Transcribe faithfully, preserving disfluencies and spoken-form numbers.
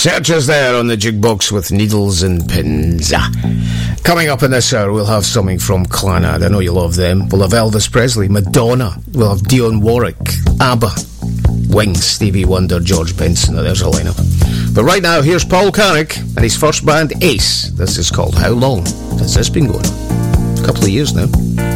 Searchers there on the jukebox with needles and pins. Coming up in this hour, we'll have something from Clannad. I know you love them. We'll have Elvis Presley, Madonna. We'll have Dionne Warwick, ABBA, Wings, Stevie Wonder, George Benson. Now, there's a lineup. But right now, here's Paul Carrick and his first band, Ace. This is called How Long Has This Been Going On? A couple of years now.